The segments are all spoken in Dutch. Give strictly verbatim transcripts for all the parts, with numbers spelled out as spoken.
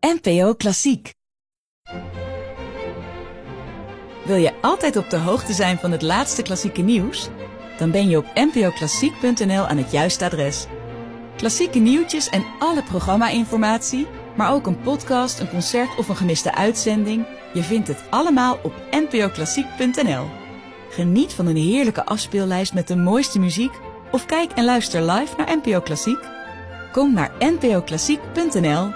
N P O Klassiek. Wil je altijd op de hoogte zijn van het laatste klassieke nieuws? Dan ben je op n p o klassiek punt n l aan het juiste adres. Klassieke nieuwtjes en alle programma-informatie, maar ook een podcast, een concert of een gemiste uitzending. Je vindt het allemaal op n p o klassiek punt n l. Geniet van een heerlijke afspeellijst met de mooiste muziek of kijk en luister live naar N P O Klassiek. Kom naar n p o klassiek punt n l.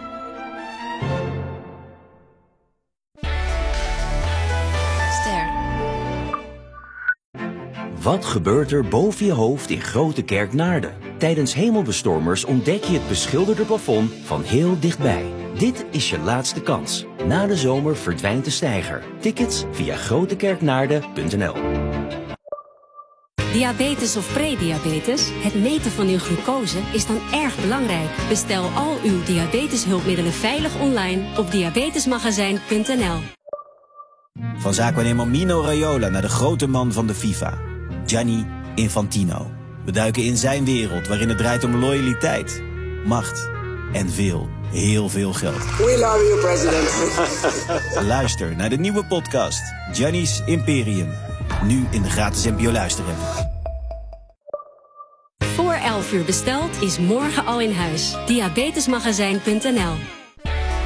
Wat gebeurt er boven je hoofd in Grootekerk Naarden? Tijdens hemelbestormers ontdek je het beschilderde plafond van heel dichtbij. Dit is je laatste kans. Na de zomer verdwijnt de steiger. Tickets via grootekerknaarden punt n l. Diabetes of prediabetes? Het meten van uw glucose is dan erg belangrijk. Bestel al uw diabeteshulpmiddelen veilig online op diabetesmagazijn punt n l. Van zaakwaarnemer Mino Raiola naar de grote man van de FIFA, Gianni Infantino. We duiken in zijn wereld waarin het draait om loyaliteit, macht en veel, heel veel geld. We love you, president. Luister naar de nieuwe podcast Gianni's Imperium. Nu in de gratis N P O luisterapp. Voor elf uur besteld is morgen al in huis. diabetesmagazijn punt n l.